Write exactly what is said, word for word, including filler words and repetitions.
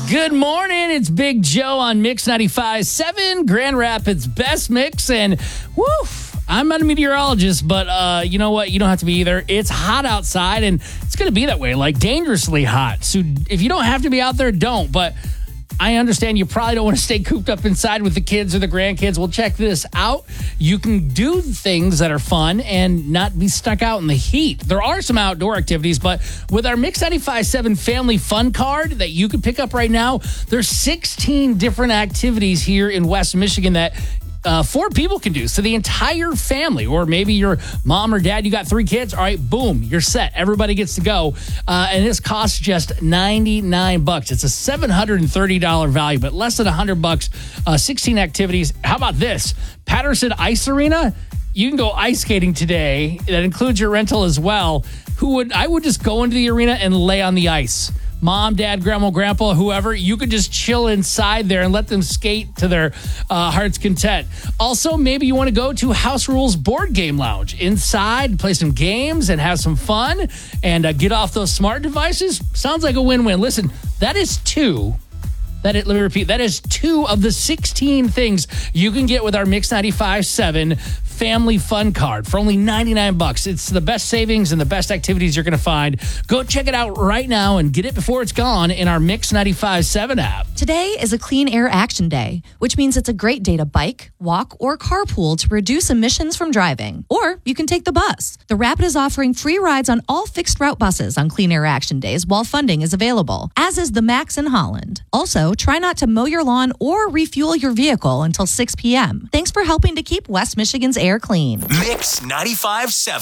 Good morning. It's Big Joe on Mix ninety-five point seven, Grand Rapids Best Mix. And woof, I'm not a meteorologist, but uh, you know what? You don't have to be either. It's hot outside, and it's going to be that way, like dangerously hot. So if you don't have to be out there, don't. But I understand you probably don't want to stay cooped up inside with the kids or the grandkids. Well, check this out. You can do things that are fun and not be stuck out in the heat. There are some outdoor activities, but with our Mix ninety-five point seven Family Fun Card that you can pick up right now, there's sixteen different activities here in West Michigan that Uh, four people can do. So the entire family, or maybe your mom or dad, you got three kids. All right, boom, you're set. Everybody gets to go. Uh, and this costs just ninety-nine bucks. It's a seven hundred thirty dollars value, but less than one hundred bucks. Uh, sixteen activities. How about this? Patterson Ice Arena. You can go ice skating today. That includes your rental as well. Who would I would just go into the arena and lay on the ice. Mom, dad, grandma, grandpa, whoever, you could just chill inside there and let them skate to their uh, heart's content. Also, maybe you want to go to House Rules Board Game Lounge inside, play some games and have some fun and uh, get off those smart devices. Sounds like a win-win. Listen, that is two. That is, let me repeat, that is two of the sixteen things you can get with our Mix ninety-five point seven Family Fun Card for only ninety-nine bucks. It's the best savings and the best activities you're going to find. Go check it out right now and get it before it's gone in our Mix ninety-five point seven app. Today is a Clean Air Action Day, which means it's a great day to bike, walk, or carpool to reduce emissions from driving. Or you can take the bus. The Rapid is offering free rides on all fixed route buses on Clean Air Action Days while funding is available, as is the Max in Holland. Also, try not to mow your lawn or refuel your vehicle until six p.m. Thanks for helping to keep West Michigan's air clean. Mix ninety-five point seven.